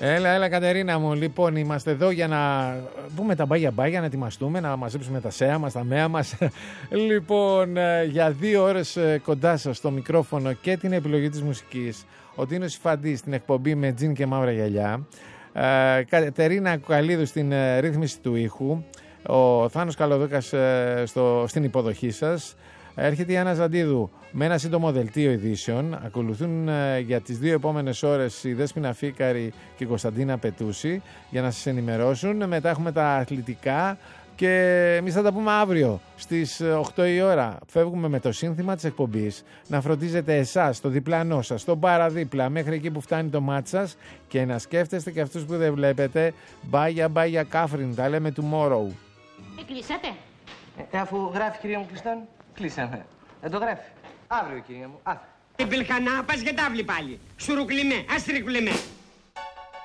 Έλα Κατερίνα μου. Λοιπόν, είμαστε εδώ για να πούμε τα μπάγια, να ετοιμαστούμε, να μαζέψουμε τα ΣΕΑ μας, τα ΜΕΑ μας. Λοιπόν, για 2 ώρες κοντά σας στο μικρόφωνο και την επιλογή της μουσικής. Ο Τίνος Ιφαντής στην εκπομπή με τζιν και μαύρα γυαλιά. Κατερίνα Κουκαλίδου στην ρύθμιση του ήχου. Ο Θάνος Καλοδούκας στην υποδοχή σας. Έρχεται η Άννα Ζαντίδου με ένα σύντομο δελτίο ειδήσεων. Ακολουθούν για τις 2 επόμενες ώρες η Δέσποινα Φίκαρη και η Κωνσταντίνα Πετούση για να σας ενημερώσουν. Μετά έχουμε τα αθλητικά και εμείς θα τα πούμε αύριο στις 8 η ώρα. Φεύγουμε με το σύνθημα της εκπομπής να φροντίζετε εσάς, το διπλανό σας, τον παραδίπλα μέχρι εκεί που φτάνει το μάτι σας και να σκέφτεστε και αυτούς που δεν βλέπετε. Μπάγια Κάφριν, τα λέμε tomorrow. Κλείσατε. Αφού γράφει, κυρία μου, κλειστόν, κλείσαμε. Δεν το γράφει. Αύριο, κυρία μου. Αύριο. Την πιλχανά πας για τάβλη πάλι. Σουρουκλιμέ, αστρικλιμέ.